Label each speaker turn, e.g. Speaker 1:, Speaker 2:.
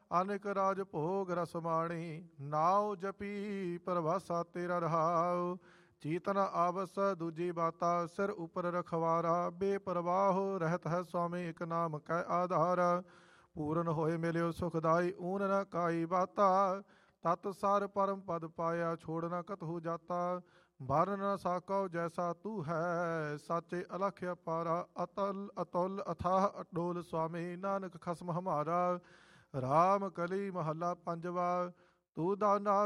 Speaker 1: ਅਨਿਕ ਰਾਜ ਭੋਗ ਰਸ ਮਾਣੀ, ਨਾਉ ਜਪੀ ਪਰਵਾਸਾ ਤੇਰਾ ਰਹਾਉ। ਚੀਤਨ ਆਵਸ ਦੂਜੀ ਬਾਤਾ, ਸਿਰ ਉਪਰ ਰਖਵਾਰਾ, ਬੇਪਰਵਾਹ ਰਹਿਤ ਹੈ ਸੁਆਮੀ ਇਕ ਨਾਮ ਕੈ ਆਧਾਰ। ਪੂਰਨ ਹੋਏ ਮਿਲਿਓ ਸੁਖਦਾਈ, ਊਨ ਨ ਕਾਈ ਬਾਤਾ, ਤਤ ਸਾਰ ਪਰਮ ਪਦ ਪਾਇਆ, ਛੋੜ ਨ ਕਤਹੂ ਜਾਤਾ। ਵਰਨ ਨ ਸਾਕਉ ਜੈਸਾ ਤੂੰ ਹੈ, ਸਾਚੇ ਅਲਖ ਅਪਾਰਾ, ਅਤਲ ਅਤੁਲ ਅਥਾਹ ਅਡੋਲ ਸੁਆਮੀ, ਨਾਨਕ ਖਸਮ ਹਮਾਰਾ। ਰਾਮ ਕਲੀ ਮਹੱਲਾ ਪੰਜਵਾ। ਤੂੰ ਦਾਨਾ